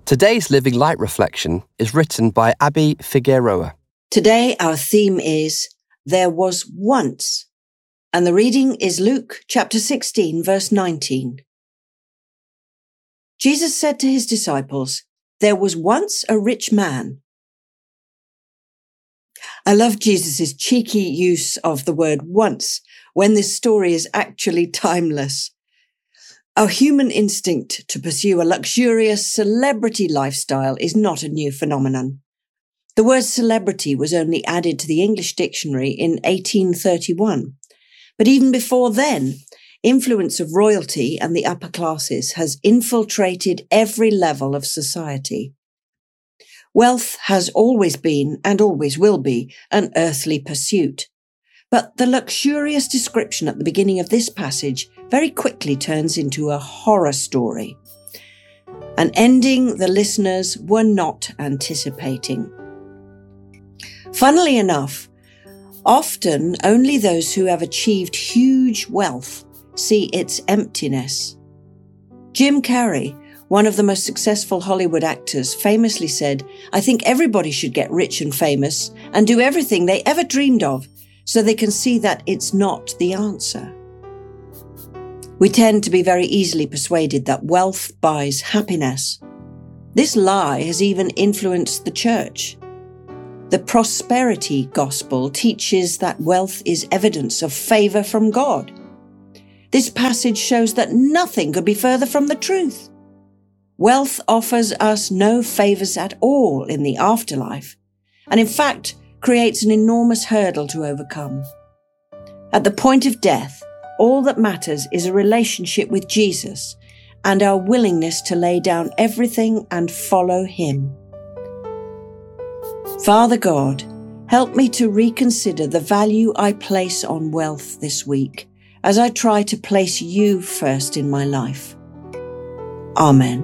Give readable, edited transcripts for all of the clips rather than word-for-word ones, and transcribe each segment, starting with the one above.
Today's Living Light reflection is written by Abby Figueroa. Today our theme is There Was Once, and the reading is Luke chapter 16, verse 19. Jesus said to his disciples, "There was once a rich man." I love Jesus' cheeky use of the word once when this story is actually timeless. Our human instinct to pursue a luxurious celebrity lifestyle is not a new phenomenon. The word celebrity was only added to the English dictionary in 1831. But even before then, influence of royalty and the upper classes has infiltrated every level of society. Wealth has always been, and always will be, an earthly pursuit. But the luxurious description at the beginning of this passage very quickly turns into a horror story, an ending the listeners were not anticipating. Funnily enough, often only those who have achieved huge wealth see its emptiness. Jim Carrey, one of the most successful Hollywood actors, famously said, "I think everybody should get rich and famous and do everything they ever dreamed of so they can see that it's not the answer." We tend to be very easily persuaded that wealth buys happiness. This lie has even influenced the church. The prosperity gospel teaches that wealth is evidence of favor from God. This passage shows that nothing could be further from the truth. Wealth offers us no favors at all in the afterlife, and in fact creates an enormous hurdle to overcome. At the point of death, all that matters is a relationship with Jesus and our willingness to lay down everything and follow him. Father God, help me to reconsider the value I place on wealth this week as I try to place you first in my life. Amen.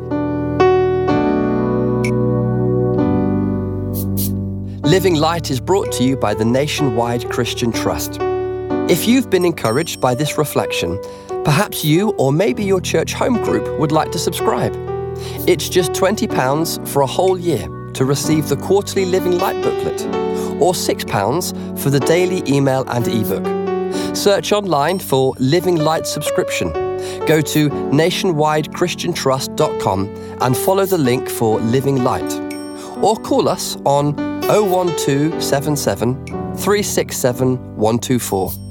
Living Light is brought to you by the Nationwide Christian Trust. If you've been encouraged by this reflection, perhaps you or maybe your church home group would like to subscribe. It's just £20 for a whole year to receive the quarterly Living Light booklet, or £6 for the daily email and ebook. Search online for Living Light subscription. Go to nationwidechristiantrust.com and follow the link for Living Light. Or call us on 01277 367 124.